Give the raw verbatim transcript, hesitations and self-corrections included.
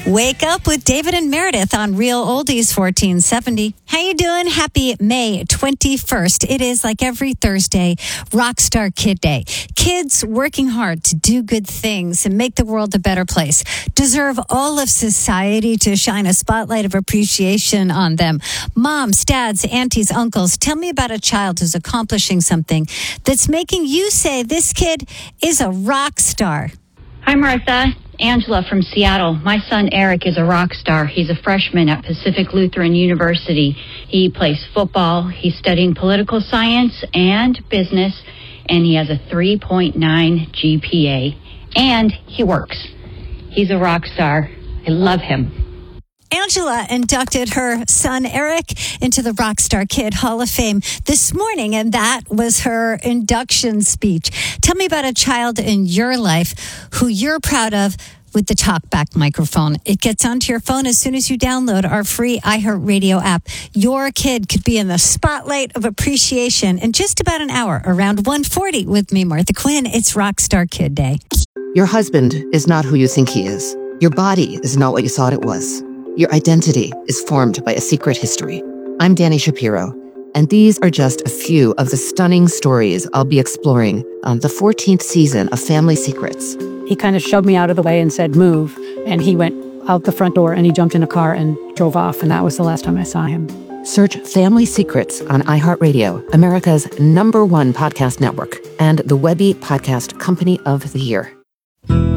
Wake up with David and Meredith on Real Oldies fourteen seventy. How you doing? Happy May twenty-first. It is, like every Thursday, Rockstar Kid Day. Kids working hard to do good things and make the world a better place deserve all of society to shine a spotlight of appreciation on them. Moms, dads, aunties, uncles, tell me about a child who's accomplishing something that's making you say this kid is a rock star. Hi, Martha. Angela from Seattle. My son Eric is a rock star. He's a freshman at Pacific Lutheran University. He plays football. He's studying political science and business, and he has a three point nine G P A. And he works. He's a rock star. I love him. Angela inducted her son Eric into the Rockstar Kid Hall of Fame this morning, and that was her induction speech. Tell me about a child in your life who you're proud of with the TalkBack microphone. It gets onto your phone as soon as you download our free iHeartRadio app. Your kid could be in the spotlight of appreciation in just about an hour, around one forty with me, Martha Quinn. It's Rockstar Kid Day. Your husband is not who you think he is. Your body is not what you thought it was. Your identity is formed by a secret history. I'm Danny Shapiro, and these are just a few of the stunning stories I'll be exploring on the fourteenth season of Family Secrets. He kind of shoved me out of the way and said, move, and he went out the front door and he jumped in a car and drove off, and that was the last time I saw him. Search Family Secrets on iHeartRadio, America's number one podcast network, and the Webby Podcast Company of the Year.